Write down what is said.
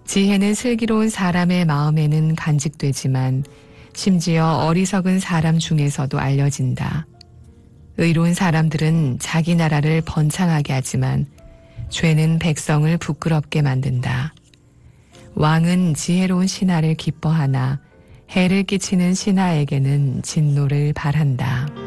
지혜는 슬기로운 사람의 마음에는 간직되지만 심지어 어리석은 사람 중에서도 알려진다. 의로운 사람들은 자기 나라를 번창하게 하지만 죄는 백성을 부끄럽게 만든다. 왕은 지혜로운 신하를 기뻐하나 해를 끼치는 신하에게는 진노를 발한다.